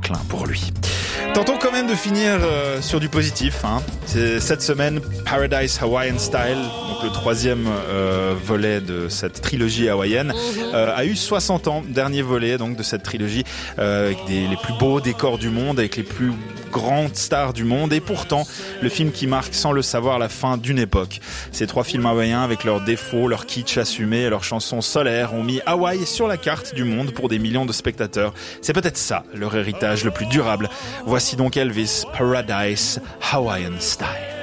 tremplin pour lui. Tentons quand même de finir sur du positif. C'est cette semaine Paradise Hawaiian Style, donc le troisième volet de cette trilogie hawaïenne, a eu 60 ans. Dernier volet donc de cette trilogie avec les plus beaux décors du monde, avec les plus grandes stars du monde, et pourtant le film qui marque sans le savoir la fin d'une époque. Ces trois films hawaïens, avec leurs défauts, leur kitsch assumé et leurs chansons solaires, ont mis Hawaï sur la carte du monde pour des millions de spectateurs. C'est peut-être ça leur héritage le plus durable. Voici donc Elvis, Paradise Hawaiian Style.